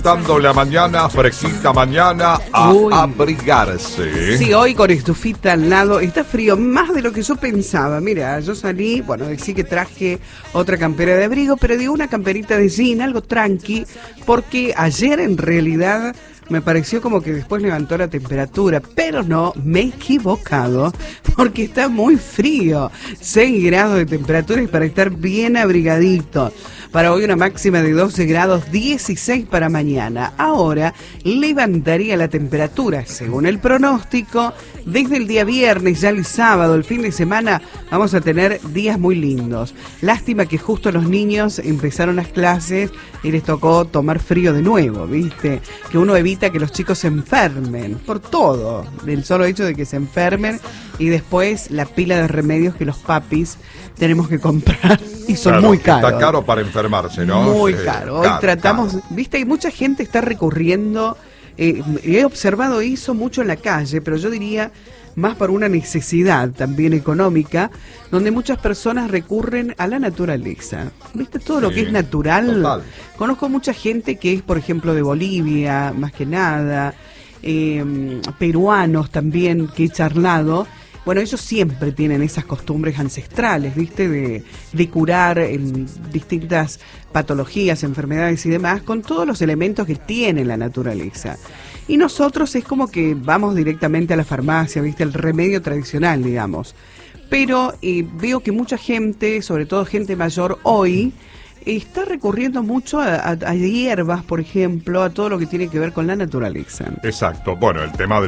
Dando la mañana, fresquita mañana, a abrigarse. Sí, hoy con estufita al lado, está frío, más de lo que yo pensaba. Mira, yo salí, bueno, sí que traje otra campera de abrigo, pero digo una camperita de jean, algo tranqui, porque ayer en realidad me pareció como que después levantó la temperatura, pero no, me he equivocado, porque está muy frío. 6 grados de temperatura es para estar bien abrigadito. Para hoy una máxima de 12 grados, 16 para mañana. Ahora levantaría la temperatura, según el pronóstico, desde el día viernes, ya el sábado, el fin de semana, vamos a tener días muy lindos. Lástima que justo los niños empezaron las clases y les tocó tomar frío de nuevo, ¿viste? Que uno evita que los chicos se enfermen, por todo, del solo hecho de que se enfermen, y después la pila de remedios que los papis tenemos que comprar y son muy caros. Está caro para enfermarse, ¿no? Muy caro. Hoy tratamos, viste, y mucha gente está recurriendo, he observado eso mucho en la calle, pero yo diría más por una necesidad también económica, donde muchas personas recurren a la naturaleza. ¿Viste? Todo lo que es natural. Total. Conozco mucha gente que es, por ejemplo, de Bolivia, más que nada, peruanos también, que he charlado. Bueno, ellos siempre tienen esas costumbres ancestrales, ¿viste? De curar en distintas patologías, enfermedades y demás, con todos los elementos que tiene la naturaleza. Y nosotros es como que vamos directamente a la farmacia, ¿viste? El remedio tradicional, digamos. Pero veo que mucha gente, sobre todo gente mayor hoy, está recurriendo mucho a hierbas, por ejemplo, a todo lo que tiene que ver con la naturaleza. Exacto. Bueno, el tema de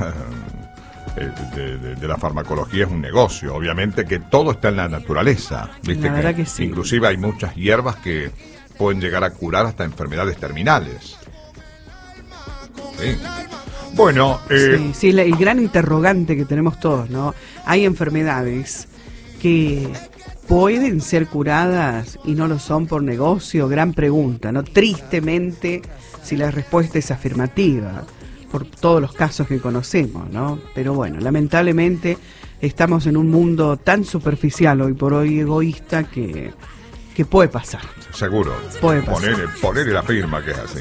la farmacología es un negocio, obviamente que todo está en la naturaleza, ¿viste? La verdad que sí. Inclusive hay muchas hierbas que pueden llegar a curar hasta enfermedades terminales. Sí. Bueno, sí, el gran interrogante que tenemos todos, ¿no? Hay enfermedades que pueden ser curadas y no lo son por negocio, gran pregunta, ¿no? Tristemente, si la respuesta es afirmativa, por todos los casos que conocemos, ¿no? Pero bueno, lamentablemente estamos en un mundo tan superficial hoy por hoy, egoísta, que puede pasar. Seguro. Puede pasar. Ponerle la firma que es así.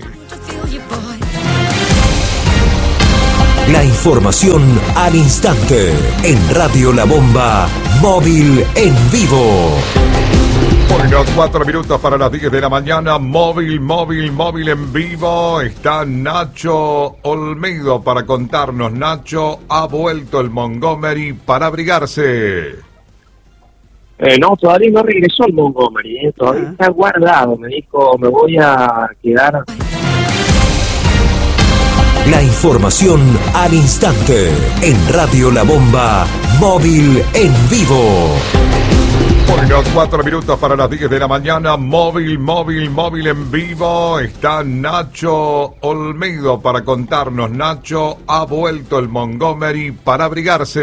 La información al instante en Radio La Bomba, móvil en vivo. Bueno, 4 minutos para las 10 de la mañana, móvil en vivo. Está Nacho Olmedo para contarnos. Nacho, ha vuelto el Montgomery para abrigarse. No, todavía no regresó el Montgomery, todavía está guardado. Me dijo, me voy a quedar. La información al instante en Radio La Bomba, móvil en vivo. Bueno, 4 minutos para las 10 de la mañana, móvil en vivo. Está Nacho Olmedo para contarnos. Nacho, ha vuelto el Montgomery para abrigarse.